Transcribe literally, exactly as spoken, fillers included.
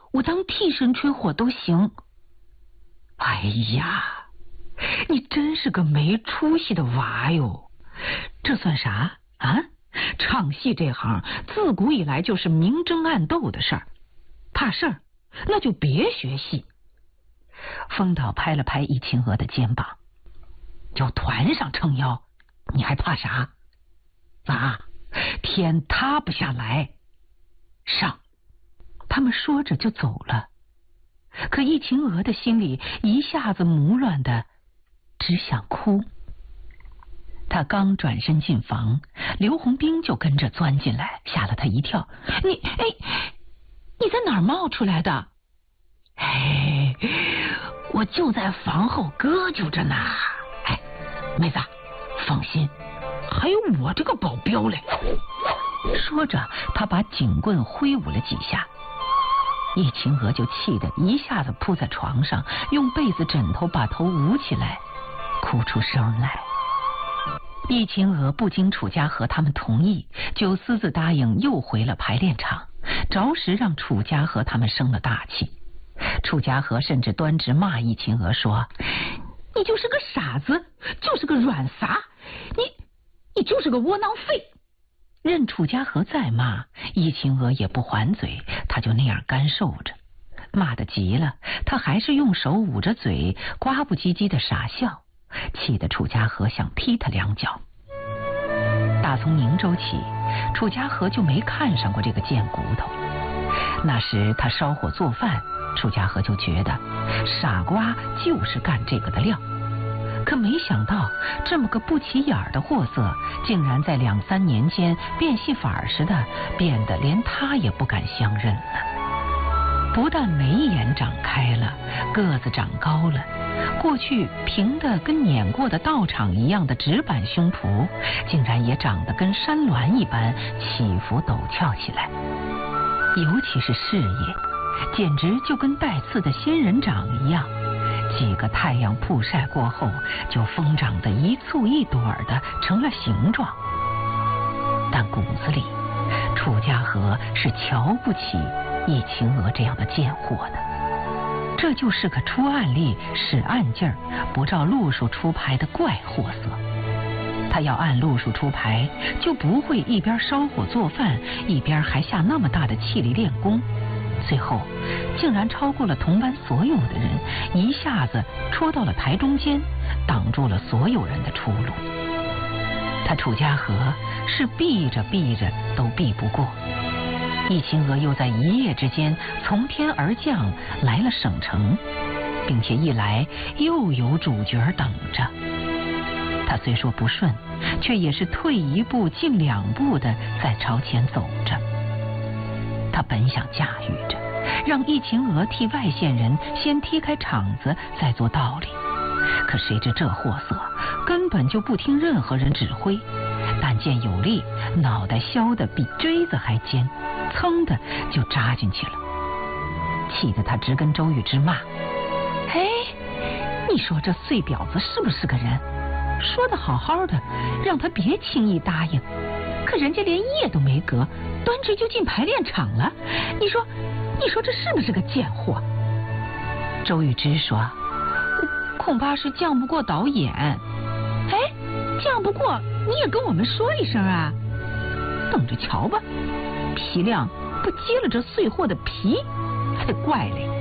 我当替身吹火都行。哎呀，你真是个没出息的娃哟！这算啥啊？唱戏这行自古以来就是明争暗斗的事儿，怕事儿那就别学戏。风岛拍了拍易秦娥的肩膀，就团上撑腰，你还怕啥？啊，天塌不下来，上！他们说着就走了。可易秦娥的心里一下子胡乱的，只想哭。他刚转身进房，刘洪兵就跟着钻进来，吓了他一跳。你哎，你在哪儿冒出来的？哎，我就在房后搁就着呢。哎，妹子，放心，还有我这个保镖嘞。说着，他把警棍挥舞了几下。易秦娥就气得一下子扑在床上，用被子枕头把头捂起来，哭出声来。易秦娥不经楚家和他们同意，就私自答应又回了排练场，着实让楚家和他们生了大气。楚家和甚至端直骂易秦娥说：“你就是个傻子，就是个软撒，你你就是个窝囊废。”任楚家和再骂，易秦娥也不还嘴，他就那样干受着。骂得急了，他还是用手捂着嘴，呱不唧唧的傻笑，气得楚家和想踢他两脚。打从宁州起，楚家和就没看上过这个贱骨头。那时他烧火做饭，楚家和就觉得傻瓜就是干这个的料。可没想到这么个不起眼的货色，竟然在两三年间变戏法似的变得连他也不敢相认了。不但眉眼长开了，个子长高了，过去平的跟碾过的道场一样的直板胸脯，竟然也长得跟山峦一般起伏陡峭起来。尤其是事业，简直就跟带刺的仙人掌一样，几个太阳曝晒过后，就疯长得一簇一朵的成了形状。但骨子里，楚家和是瞧不起易秦娥这样的贱货的。这就是个出暗力使暗劲儿，不照路数出牌的怪货色。他要按路数出牌，就不会一边烧火做饭，一边还下那么大的气力练功。最后竟然超过了同班所有的人，一下子戳到了台中间，挡住了所有人的出路。他楚家和是避着避着都避不过，易秦娥又在一夜之间从天而降来了省城，并且一来又有主角等着。他虽说不顺，却也是退一步进两步的在朝前走着。他本想驾驭着，让易秦娥替外县人先踢开场子，再做道理。可谁知这货色根本就不听任何人指挥，但见有力，脑袋削得比锥子还尖，噌的就扎进去了。气得他直跟周玉芝骂：“哎，你说这碎婊子是不是个人？说的好好的，让他别轻易答应，可人家连夜都没隔，端直就进排练场了。你说，你说这是不是个贱货？”周玉芝说：“恐怕是犟不过导演。”“哎，犟不过你也跟我们说一声啊，等着瞧吧，皮亮不揭了这碎货的皮才怪嘞。”